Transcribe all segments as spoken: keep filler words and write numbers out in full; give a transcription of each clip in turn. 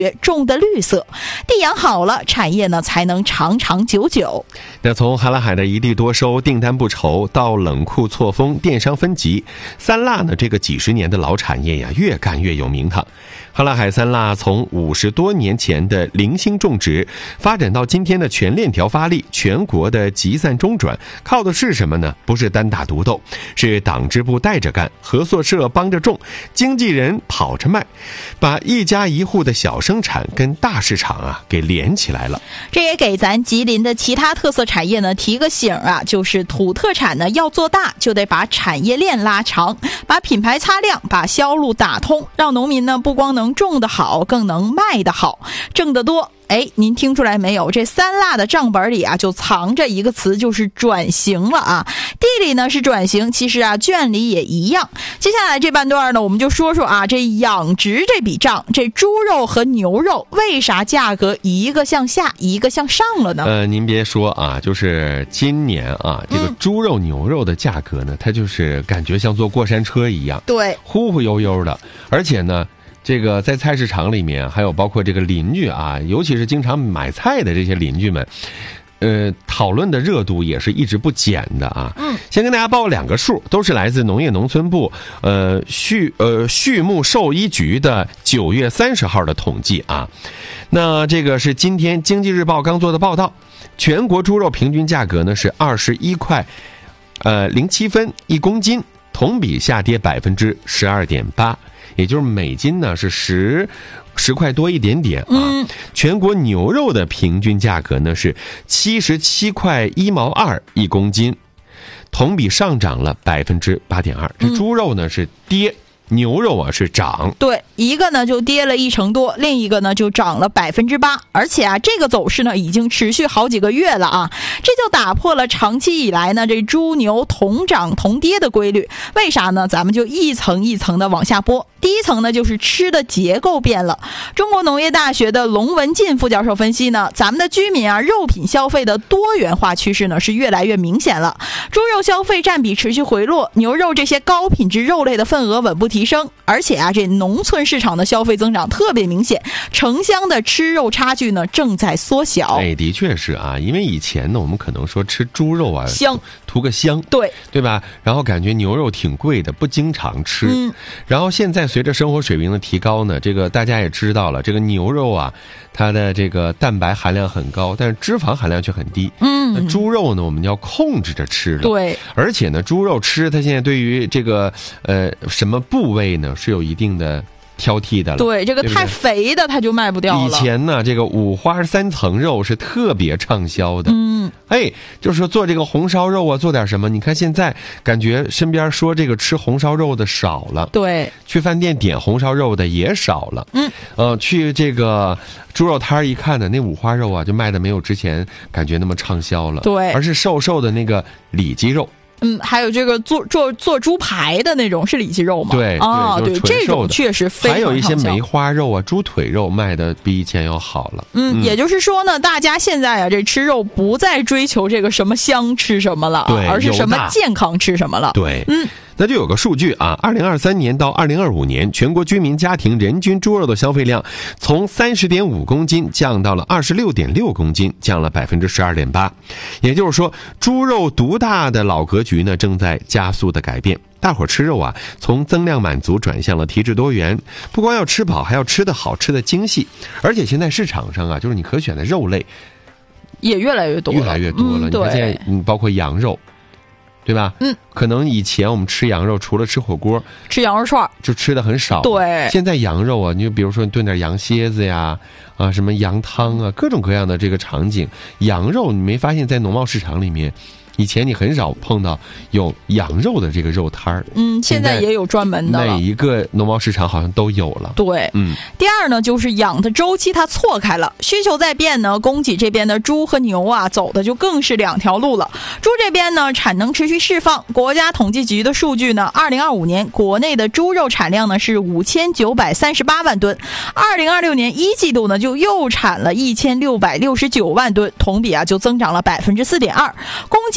种的绿色，地养好了，产业呢才能长长久久。 那从哈拉海的一地多收、订单不愁到冷库错峰、电商分级，三辣呢这个几十年的老产业呀，越干越有名堂。哈拉海三辣从五十多年前的零星种植，发展到今天的全链条发力、全国的集散中转，靠的是什么呢？不是单打独斗，是党支部带着干，合作社帮着种，经纪人跑着卖，把一家一户的小生产跟大市场啊给连起来了。 这也给咱吉林的其他特色产业呢提个醒啊，就是土特产呢要做大，就得把产业链拉长，把品牌擦亮，把销路打通，让农民呢不光能种得好，更能卖得好，挣得多。哎，您听出来没有？这三辣的账本里啊，就藏着一个词，就是转型了啊。地里呢是转型，其实啊圈里也一样。接下来这半段呢，我们就说说啊，这养殖这笔账，这猪肉和牛肉为啥价格一个向下，一个向上了呢？ 呃，您别说啊，就是今年啊，这个猪肉、牛肉的价格呢，它就是感觉像坐过山车一样， 对， 忽忽悠悠的，而且呢。这个在菜市场里面，还有包括这个邻居啊，尤其是经常买菜的这些邻居们，呃，讨论的热度也是一直不减的啊。嗯，先跟大家报两个数，都是来自农业农村部呃畜呃畜牧兽医局的九月三十号的统计啊。那这个是今天经济日报刚做的报道，全国猪肉平均价格呢是二十一块呃零七分一公斤，同比下跌百分之十二点八。也就是每斤呢是十十块多一点点啊。嗯、全国牛肉的平均价格呢是七十七块一毛二一公斤，同比上涨了百分之八点二。这猪肉呢是跌。牛肉啊是涨， 对，一个呢就跌了一成多，另一个呢就涨了百分之八，而且啊这个走势呢已经持续好几个月了啊，这就打破了长期以来呢这猪牛同涨同跌的规律。为啥呢？咱们就一层一层的往下拨。第一层呢就是吃的结构变了。中国农业大学的龙文进副教授分析呢，咱们的居民啊肉品消费的多元化趋势呢是越来越明显了。猪肉消费占比持续回落，牛肉这些高品质肉类的份额稳步提升，而且啊这农村市场的消费增长特别明显，城乡的吃肉差距呢正在缩小。 哎，的确是啊，因为以前呢我们可能说吃猪肉啊香， 图个香， 对对吧？然后感觉牛肉挺贵的，不经常吃。 嗯，然后现在随着生活水平的提高呢，这个大家也知道了，这个牛肉啊，它的这个蛋白含量很高，但是脂肪含量却很低。嗯，那猪肉呢，我们要控制着吃的。 对， 而且呢，猪肉吃它现在对于这个呃什么部位呢是有一定的挑剔的了。 对，这个太肥的它就卖不掉了。 以前呢，这个五花三层肉是特别畅销的。嗯，哎，就是说做这个红烧肉啊，做点什么？你看现在感觉身边说这个吃红烧肉的少了。 对， 去饭店点红烧肉的也少了。嗯，呃，去这个猪肉摊一看呢，那五花肉啊，就卖的没有之前感觉那么畅销了。 对， 而是瘦瘦的那个里脊肉。 嗯，还有这个做做做猪排的那种是里脊肉吗？ 对， 哦，对， 这种确实非常还有一些梅花肉啊、猪腿肉卖的比以前要好了。 嗯，嗯也就是说呢，大家现在啊，这吃肉不再追求这个什么香吃什么了， 对， 而是什么健康吃什么了。 对， 嗯。 那就有个数据啊，二零二三年到二零二五年，全国居民家庭人均猪肉的消费量从三十点五公斤降到了二十六点六公斤，降了百分之十二点八。也就是说，猪肉独大的老格局呢，正在加速的改变。大伙吃肉啊，从增量满足转向了提质多元，不光要吃饱，还要吃得好，吃得精细。而且现在市场上啊，就是你可选的肉类也越来越多了， 越来越多了。 嗯、 你看现在，嗯，包括羊肉。对吧？嗯，可能以前我们吃羊肉，除了吃火锅、 吃羊肉串， 就吃的很少。 对， 现在羊肉啊，你就比如说你炖点羊蝎子呀，啊，什么羊汤啊，各种各样的这个场景，羊肉你没发现，在农贸市场里面，以前你很少碰到有羊肉的这个肉摊儿。 嗯，现在也有专门的， 每一个农贸市场好像都有了。 对，嗯。第二呢，就是养的周期它错开了，需求在变呢，供给这边的猪和牛啊，走的就更是两条路了。猪这边呢，产能持续释放，国家统计局的数据呢，二零二五年国内的猪肉产量呢是五千九百三十八万吨，二零二六年一季度呢就又产了一千六百六十九万吨，同比啊就增长了百分之四点二，供给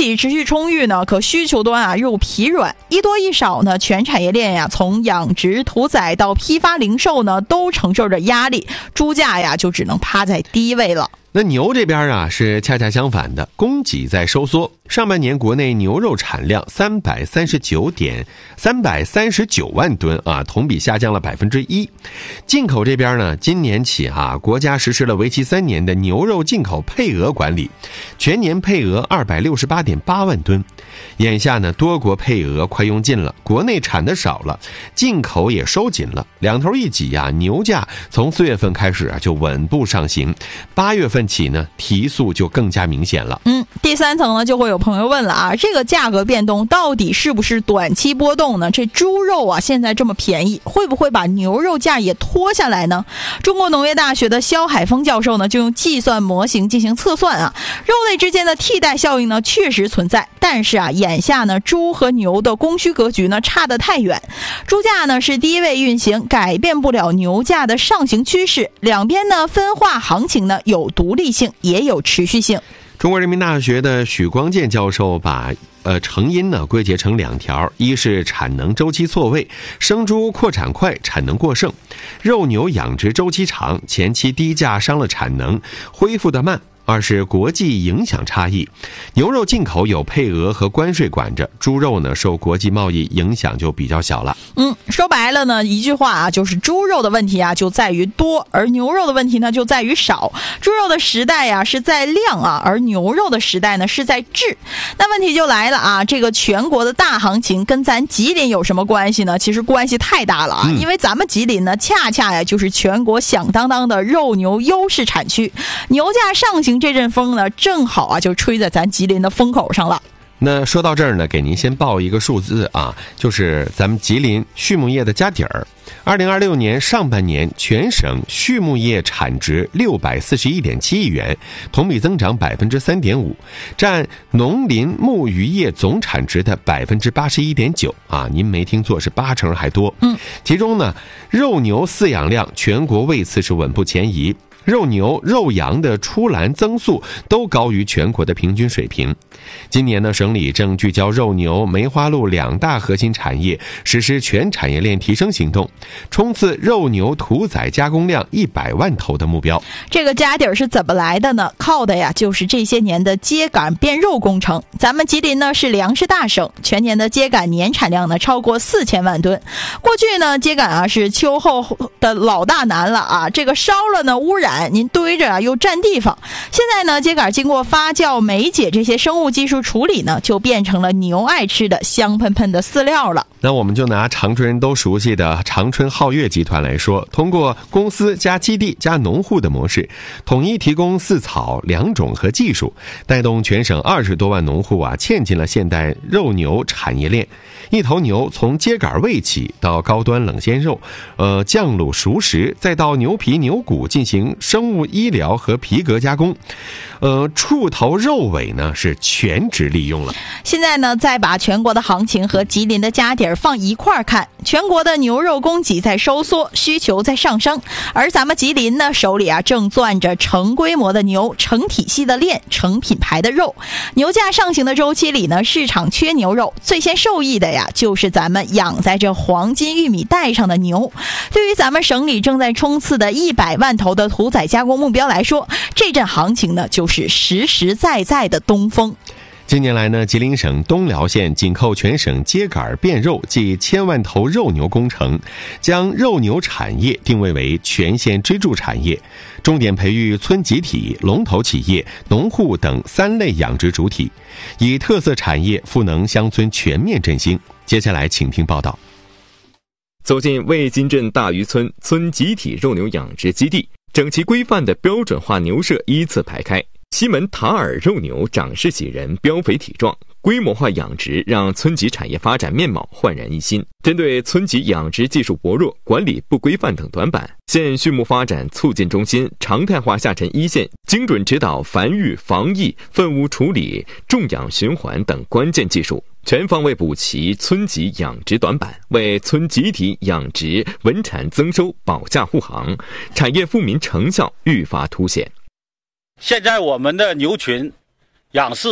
给持续充裕呢，可需求端啊又疲软，一多一少呢，全产业链呀，从养殖、屠宰到批发、零售呢，都承受着压力，猪价呀就只能趴在低位了。 那牛这边啊是恰恰相反的，供给在收缩。上半年国内牛肉产量三百三十九点三百三十九万吨啊，同比下降了百分之一。进口这边呢，今年起啊，国家实施了为期三年的牛肉进口配额管理，全年配额二百六十八点八万吨。眼下呢，多国配额快用尽了，国内产的少了，进口也收紧了，两头一挤啊，牛价从四月份开始啊就稳步上行，八月份起呢，提速就更加明显了。 嗯，第三层呢，就会有朋友问了啊，这个价格变动到底是不是短期波动呢？这猪肉啊，现在这么便宜，会不会把牛肉价也拖下来呢？中国农业大学的肖海峰教授呢，就用计算模型进行测算啊，肉类之间的替代效应呢，确实存在，但是啊，眼下呢，猪和牛的供需格局呢，差得太远，猪价呢是低位运行，改变不了牛价的上行趋势，两边呢分化行情呢有独立性，也有持续性。 中国人民大学的许光建教授把呃成因呢归结成两条，一是产能周期错位，生猪扩产快，产能过剩；肉牛养殖周期长，前期低价伤了产能，恢复得慢。二是国际影响差异，牛肉进口有配额和关税管着，猪肉呢受国际贸易影响就比较小了。 嗯，说白了呢，一句话啊，就是猪肉的问题啊就在于多，而牛肉的问题呢就在于少。猪肉的时代呀、啊、是在量啊，而牛肉的时代呢是在质。那问题就来了啊，这个全国的大行情跟咱吉林有什么关系呢？其实关系太大了啊，嗯、因为咱们吉林呢恰恰呀就是全国响当当的肉牛优势产区，牛价上行。这阵风呢，正好啊，就吹在咱吉林的风口上了。 那说到这儿呢，给您先报一个数字啊，就是咱们吉林畜牧业的家底儿。二零二六年上半年，全省畜牧业产值六百四十一点七亿元，同比增长百分之三点五，占农林牧渔业总产值的百分之八十一点九啊，您没听错，是八成还多。嗯，其中呢，肉牛饲养量全国位次是稳步前移。肉牛、肉羊的出栏增速都高于全国的平均水平。今年呢，省里正聚焦肉牛、梅花鹿两大核心产业，实施全产业链提升行动，冲刺肉牛屠宰加工量一百万头的目标。 这个家底儿是怎么来的呢？靠的呀，就是这些年的秸秆变肉工程。咱们吉林呢是粮食大省，全年的秸秆年产量呢超过四千万吨。过去呢，秸秆啊是秋后的老大难了啊，这个烧了呢污染。您堆着啊又占地方，现在呢秸秆经过发酵、酶解这些生物技术处理呢，就变成了牛爱吃的香喷喷的饲料了。 那我们就拿长春人都熟悉的长春皓月集团来说，通过公司加基地加农户的模式，统一提供饲草、良种和技术，带动全省二十多万农户啊嵌进了现代肉牛产业链。一头牛从秸秆喂起到高端冷鲜肉，呃酱卤熟食，再到牛皮牛骨进行生物医疗和皮革加工，呃畜头肉尾呢是全职利用了。 现在呢，再把全国的行情和吉林的家底儿放一块儿看，全国的牛肉供给在收缩，需求在上升，而咱们吉林呢手里啊正攥着成规模的牛、成体系的链、成品牌的肉。牛价上行的周期里呢，市场缺牛肉，最先受益的呀就是咱们养在这黄金玉米带上的牛。对于咱们省里正在冲刺的一百万头的屠宰加工目标来说，这阵行情呢就是实实在在的东风。 近年来呢，吉林省东辽县紧扣全省秸秆变肉暨千万头肉牛工程，将肉牛产业定位为全县支柱产业，重点培育村集体、龙头企业、农户等三类养殖主体，以特色产业赋能乡村全面振兴。接下来请听报道。 走进魏金镇大渔村村集体肉牛养殖基地，整齐规范的标准化牛舍依次排开。西门塔尔肉牛长势喜人，膘肥体壮，规模化养殖让村集产业发展面貌焕然一新。针对村集养殖技术薄弱、管理不规范等短板，县畜牧发展促进中心常态化下沉一线，精准指导繁育、防疫、粪污处理、种养循环等关键技术，全方位补齐村集养殖短板，为村集体养殖稳产增收保驾护航，产业富民成效愈发凸显。 现在我们的牛群养饲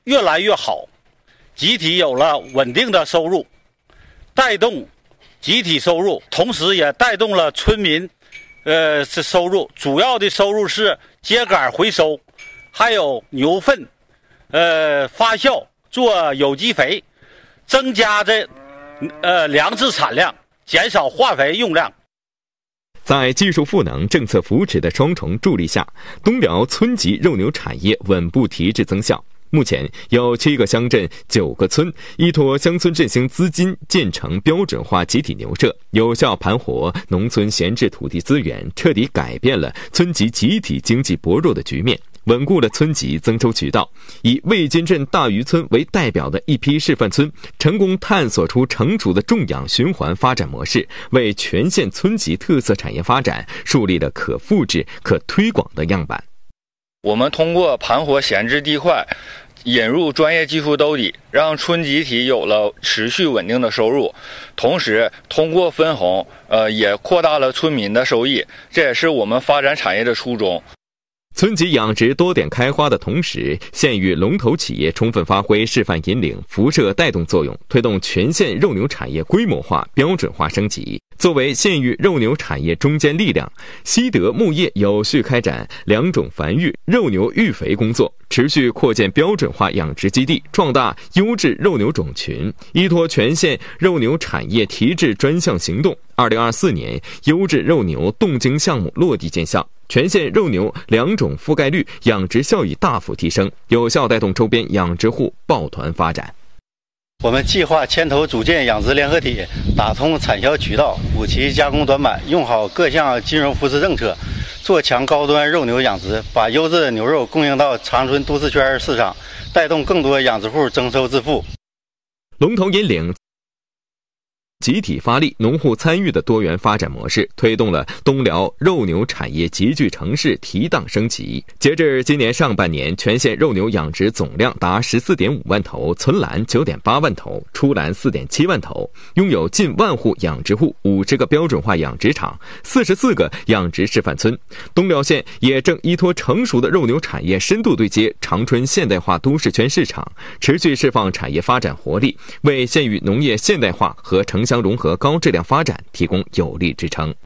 越来越好，集体有了稳定的收入，带动集体收入，同时也带动了村民呃是收入，主要的收入是秸秆回收，还有牛粪呃发酵做有机肥，增加这呃粮食产量，减少化肥用量。 在技术赋能、政策扶持的双重助力下，东辽村级肉牛产业稳步提质增效。目前有七个乡镇、九个村依托乡村振兴资金建成标准化集体牛舍，有效盘活农村闲置土地资源，彻底改变了村级集体经济薄弱的局面，稳固了村级增收渠道。以魏金镇大余村为代表的一批示范村，成功探索出成熟的种养循环发展模式，为全县村级特色产业发展树立了可复制、可推广的样板。 我们通过盘活闲置地块，引入专业技术兜底，让村集体有了持续稳定的收入，同时通过分红，呃，也扩大了村民的收益，这也是我们发展产业的初衷。 村级养殖多点开花的同时，县域龙头企业充分发挥示范引领、辐射带动作用，推动全县肉牛产业规模化、标准化升级。作为县域肉牛产业中坚力量，西德牧业有序开展两种繁育、肉牛育肥工作，持续扩建标准化养殖基地，壮大优质肉牛种群，依托全县肉牛产业提质专项行动。二零二四年，优质肉牛冻精项目落地见效，全县肉牛两种覆盖率、养殖效益大幅提升，有效带动周边养殖户抱团发展。 我们计划牵头组建养殖联合体，打通产销渠道，补齐加工短板，用好各项金融扶持政策，做强高端肉牛养殖，把优质的牛肉供应到长春都市圈市场，带动更多养殖户增收致富。 龙头引领集体发力、农户参与的多元发展模式，推动了东辽肉牛产业集聚城市提档升级。截至今年上半年，全县肉牛养殖总量达 十四点五万头，存栏 九点八万头，出栏 四点七万头，拥有近万户养殖户，五十个标准化养殖场，四十四个养殖示范村。东辽县也正依托成熟的肉牛产业深度对接长春现代化都市圈市场，持续释放产业发展活力，为县域农业现代化和城乡融合高质量发展提供有力支撑。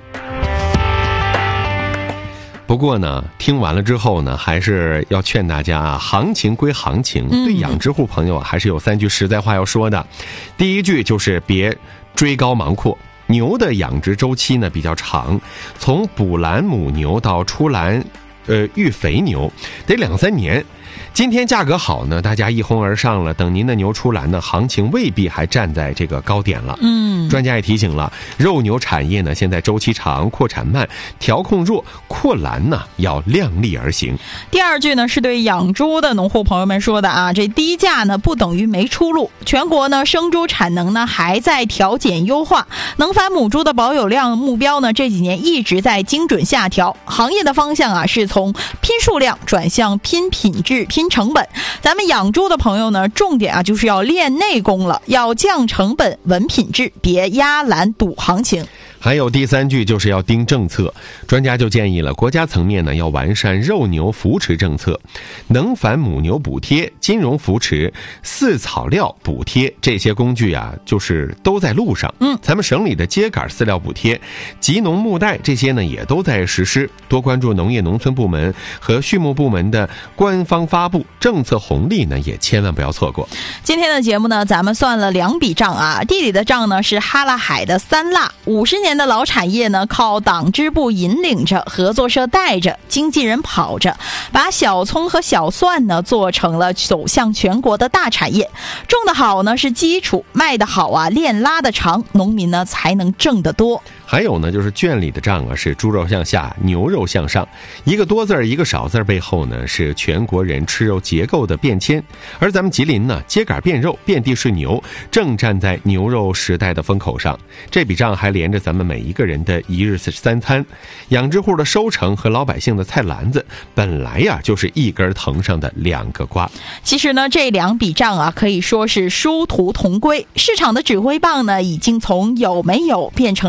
不过呢，听完了之后呢，还是要劝大家啊，行情归行情，对养殖户朋友还是有三句实在话要说的。第一句就是别追高忙阔。牛的养殖周期呢比较长，从补栏母牛到出栏呃育肥牛得两三年。今天价格好呢，大家一哄而上了，等您的牛出栏呢，行情未必还站在这个高点了。嗯，专家也提醒了，肉牛产业呢现在周期长，扩产慢，调控弱，扩栏呢要量力而行。 第二句呢是对养猪的农户朋友们说的啊，这低价呢不等于没出路。全国呢生猪产能呢还在调减优化，能繁母猪的保有量目标呢这几年一直在精准下调。行业的方向啊是从拼数量转向拼品质、拼成本。咱们养猪的朋友呢，重点啊就是要练内功了，要降成本、稳品质，别压栏赌行情。 还有第三句就是要盯政策，专家就建议了，国家层面呢要完善肉牛扶持政策，能繁母牛补贴、金融扶持、饲草料补贴这些工具啊，就是都在路上。嗯，咱们省里的秸秆饲料补贴、集农牧带这些呢也都在实施。多关注农业农村部门和畜牧部门的官方发布政策红利呢，也千万不要错过。 今天的节目呢，咱们算了两笔账啊，地里的账呢是哈拉海的三辣，五十年的老产业呢，靠党支部引领着，合作社带着，经纪人跑着，把小葱和小蒜呢做成了走向全国的大产业。种得好呢是基础，卖得好啊，链拉得长，农民呢才能挣得多。 还有呢，就是圈里的账啊，是猪肉向下，牛肉向上。一个多字儿，一个少字儿背后呢，是全国人吃肉结构的变迁。而咱们吉林呢，秸秆变肉，遍地是牛，正站在牛肉时代的风口上。这笔账还连着咱们每一个人的一日三餐。养殖户的收成和老百姓的菜篮子，本来呀就是一根藤上的两个瓜。 其实呢，这两笔账啊，可以说是殊途同归。市场的指挥棒呢，已经从有没有变成了好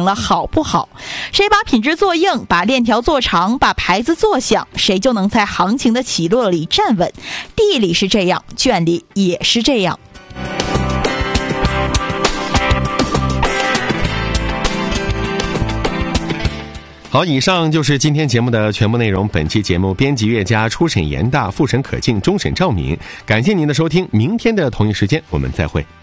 不好。谁把品质做硬，把链条做长，把牌子做响，谁就能在行情的起落里站稳。地里是这样，圈里也是这样。 好，以上就是今天节目的全部内容。本期节目编辑岳佳，初审严大，复审可敬，终审赵敏。感谢您的收听，明天的同一时间我们再会。